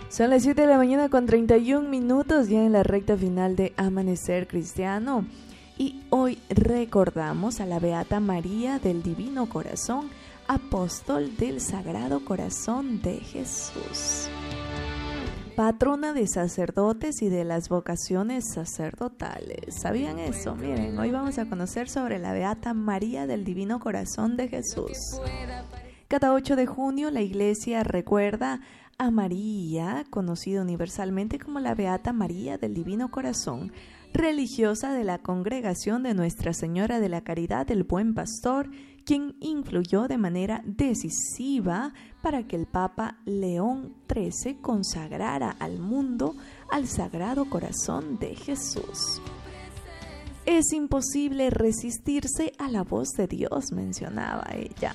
Son las 7 de la mañana con 31 minutos, ya en la recta final de Amanecer Cristiano. Y hoy recordamos a la Beata María del Divino Corazón, apóstol del Sagrado Corazón de Jesús. Patrona de sacerdotes y de las vocaciones sacerdotales. ¿Sabían eso? Miren, hoy vamos a conocer sobre la Beata María del Divino Corazón de Jesús. Cada 8 de junio la Iglesia recuerda a María, conocida universalmente como la Beata María del Divino Corazón, religiosa de la Congregación de Nuestra Señora de la Caridad del Buen Pastor, quien influyó de manera decisiva para que el Papa León XIII consagrara al mundo al Sagrado Corazón de Jesús. Es imposible resistirse a la voz de Dios, mencionaba ella.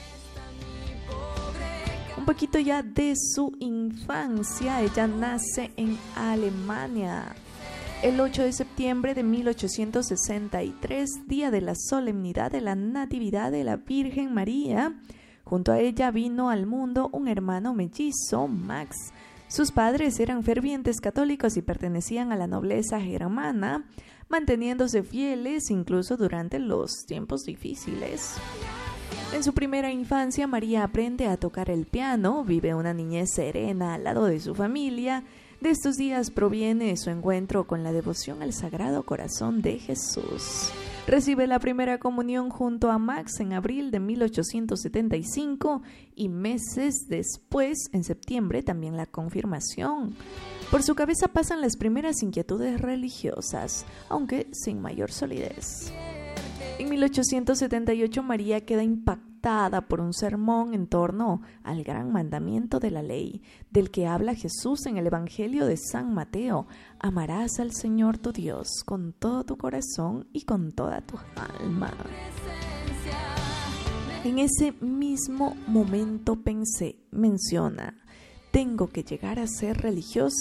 Un poquito ya de su infancia, ella nace en Alemania el 8 de septiembre de 1863, día de la solemnidad de la Natividad de la Virgen María. Junto a ella vino al mundo un hermano mellizo, Max. Sus padres eran fervientes católicos y pertenecían a la nobleza germana, manteniéndose fieles incluso durante los tiempos difíciles. En su primera infancia, María aprende a tocar el piano, vive una niñez serena al lado de su familia. De estos días proviene su encuentro con la devoción al Sagrado Corazón de Jesús. Recibe la primera comunión junto a Max en abril de 1875 y meses después, en septiembre, también la confirmación. Por su cabeza pasan las primeras inquietudes religiosas, aunque sin mayor solidez. En 1878 María queda impactada por un sermón en torno al gran mandamiento de la ley, del que habla Jesús en el Evangelio de San Mateo: amarás al Señor tu Dios con todo tu corazón y con toda tu alma. En ese mismo momento pensé, menciona, tengo que llegar a ser religiosa